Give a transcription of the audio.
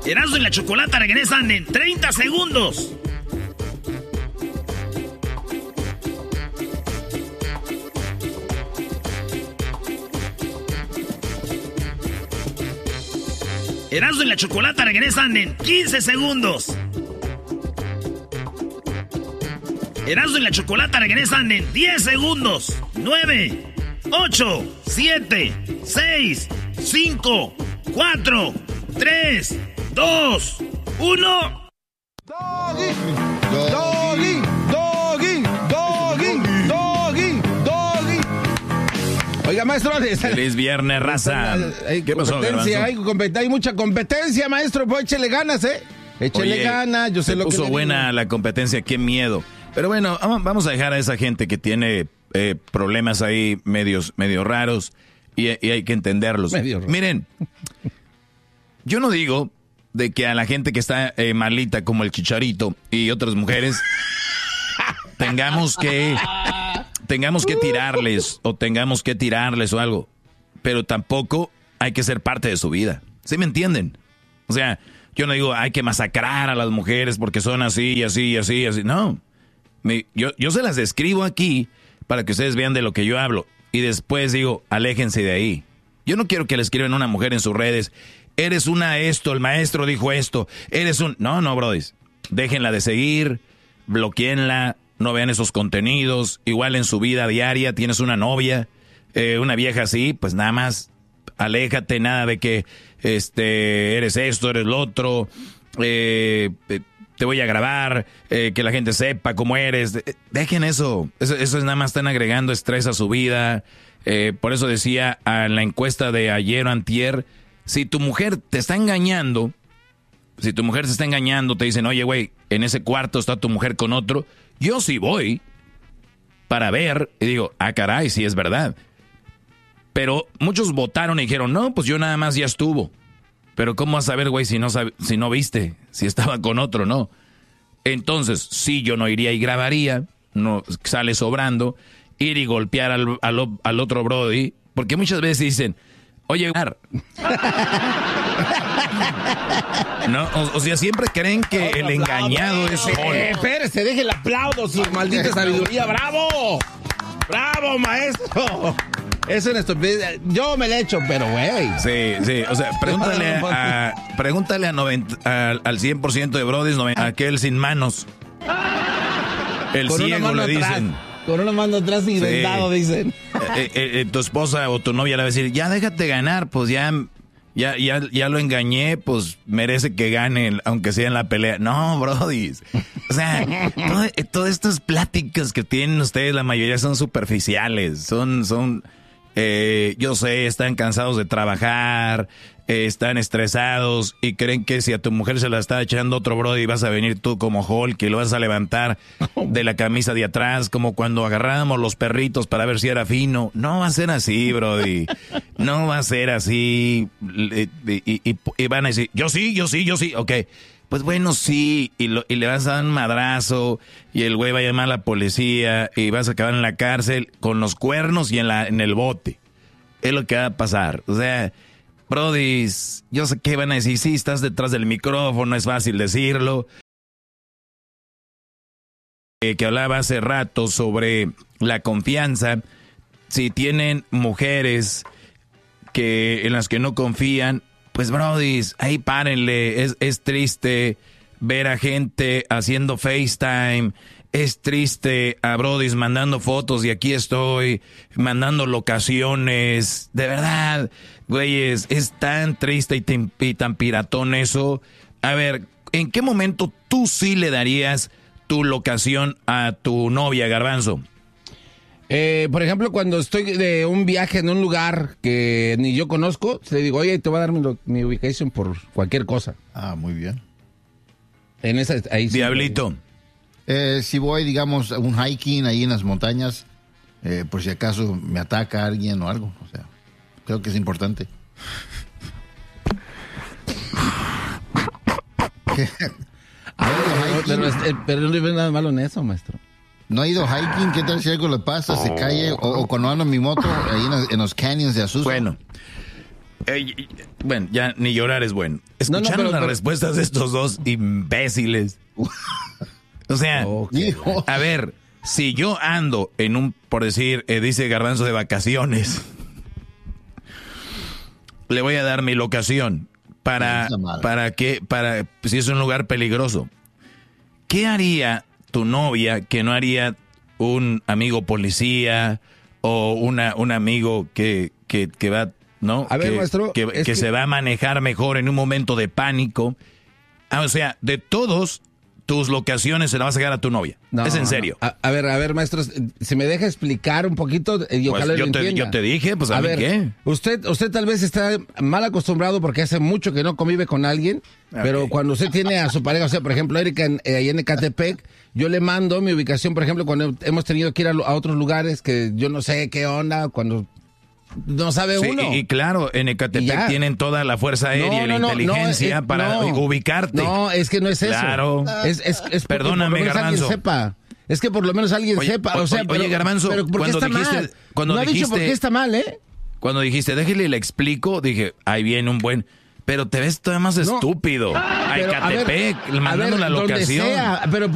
Erasmo y la Chocolata regresan en 30 segundos. Erasmo y la Chocolata regresan en 15 segundos. Erasmo y la Chocolata regresan en 10 segundos. 9, 8, 7, 6, 5, 4, 3, 2, 1. Doggy, doggy, doggy, doggy, doggy, doggy. Oiga, maestro, feliz viernes, raza. ¿Qué pasó, hay mucha competencia, maestro, pues échele ganas, Échele ganas, yo sé lo que puso buena la competencia, qué miedo. Pero bueno, vamos a dejar a esa gente que tiene problemas ahí medio raros y hay que entenderlos. Miren, yo no digo de que a la gente que está malita como el Chicharito y otras mujeres tengamos que tirarles o algo, pero tampoco hay que ser parte de su vida. ¿Sí me entienden? O sea, yo no digo hay que masacrar a las mujeres porque son así y así y así y así. No. Yo se las describo aquí para que ustedes vean de lo que yo hablo. Y después digo, aléjense de ahí. Yo no quiero que le escriban a una mujer en sus redes. Eres una esto, el maestro dijo esto. Eres un... No, brodis. Déjenla de seguir, bloqueenla, no vean esos contenidos. Igual en su vida diaria tienes una novia, una vieja así, pues nada más aléjate, nada de que eres esto, eres lo otro. Te voy a grabar, que la gente sepa cómo eres. Dejen eso. Eso es nada más, están agregando estrés a su vida. Por eso decía en la encuesta de ayer o antier, si tu mujer te está engañando, te dicen, oye, güey, en ese cuarto está tu mujer con otro, yo sí voy para ver, y digo, caray, sí es verdad. Pero muchos votaron y dijeron, no, pues yo nada más ya estuvo. Pero ¿cómo vas a saber, güey, si no viste, si estaba con otro, no? Entonces, sí, yo no iría y grabaría, no sale sobrando, ir y golpear al otro brody, porque muchas veces dicen, oye, no, o sea, siempre creen que el engañado es espérese, deje el aplauso, su maldita sabiduría, ¡bravo! ¡Bravo, maestro! Es una estupidez. Yo me la echo, pero güey. Sí. O sea, pregúntale al 100% de brodis, a aquel sin manos. El con ciego le dicen. Con una mano atrás y vendado, dicen. Tu esposa o tu novia le va a decir, ya déjate ganar, pues ya lo engañé, pues merece que gane, aunque sea en la pelea. No, brodis. O sea, todas estas pláticas que tienen ustedes, la mayoría son superficiales, yo sé, están cansados de trabajar, están estresados y creen que si a tu mujer se la está echando otro brody vas a venir tú como Hulk y lo vas a levantar de la camisa de atrás como cuando agarrábamos los perritos para ver si era fino. No va a ser así, brody. No va a ser así. Y van a decir, yo sí, ok. Pues bueno, sí, y le vas a dar un madrazo y el güey va a llamar a la policía y vas a acabar en la cárcel con los cuernos y en el bote. Es lo que va a pasar. O sea, brodis, yo sé que van a decir, sí, estás detrás del micrófono, es fácil decirlo. Que hablaba hace rato sobre la confianza. Si tienen mujeres en las que no confían, pues brodis, ahí párenle. Es triste ver a gente haciendo FaceTime. Es triste a brodis mandando fotos y aquí estoy, mandando locaciones. De verdad, güeyes, es tan triste y tan piratón eso. A ver, ¿en qué momento tú sí le darías tu locación a tu novia, Garbanzo? Por ejemplo, cuando estoy de un viaje en un lugar que ni yo conozco, le digo, oye, te voy a dar mi ubicación por cualquier cosa. Ah, muy bien. Ahí sí. Diablito. Si voy, digamos, a un hiking ahí en las montañas, por si acaso me ataca alguien o algo. O sea, creo que es importante. Pero no le veo nada malo en eso, maestro. ¿No ha ido hiking? ¿Qué tal si algo le pasa, se cae? O cuando ando en mi moto, ahí en los canyons de Azusa. Bueno, Bueno, ya ni llorar es bueno. Escucharon las respuestas de estos dos imbéciles. O sea, a ver, si yo ando en un, por decir, dice Garbanzo, de vacaciones, le voy a dar mi locación para si es un lugar peligroso. ¿Qué haría tu novia que no haría un amigo policía o un amigo que va, ¿no? A ver, maestro, que se va a manejar mejor en un momento de pánico? O sea, de todos tus locaciones se la vas a sacar a tu novia. No, es en serio. No. A ver, maestro, si me deja explicar un poquito, ojalá lo entienda. Yo te dije, pues a mí ver, ¿qué? Usted tal vez está mal acostumbrado porque hace mucho que no convive con alguien, pero cuando usted tiene a su pareja, o sea, por ejemplo, Erika ahí en Ecatepec, yo le mando mi ubicación, por ejemplo, cuando hemos tenido que ir a otros lugares que yo no sé qué onda, cuando no sabe uno. Y claro, en Ecatepec tienen toda la fuerza aérea y la inteligencia para ubicarte. No, es que no es eso. Claro. Es perdóname, Garbanzo. Sepa. Es que por lo menos alguien sepa. O sea, oye, Garbanzo, pero ¿por qué está mal? No ha dicho por qué está mal, ¿eh? Cuando dijiste, déjale le explico, dije, ahí viene un buen... Pero te ves todavía más estúpido. A Ecatepec, mandando la locación. Donde sea, pero